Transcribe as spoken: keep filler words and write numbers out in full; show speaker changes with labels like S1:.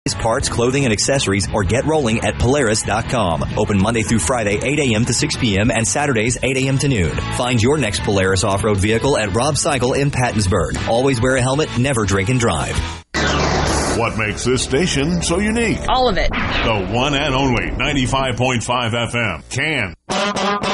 S1: Parts, clothing, and accessories, or get rolling at Polaris dot com. Open Monday through Friday, eight a.m. to six p.m. and Saturdays, eight a.m. to noon. Find your next Polaris off-road vehicle at Rob Cycle in Pattonsburg. Always wear a helmet, never drink and drive.
S2: What makes this station so unique?
S3: All of it.
S2: The one and only ninety-five point five F M. Can.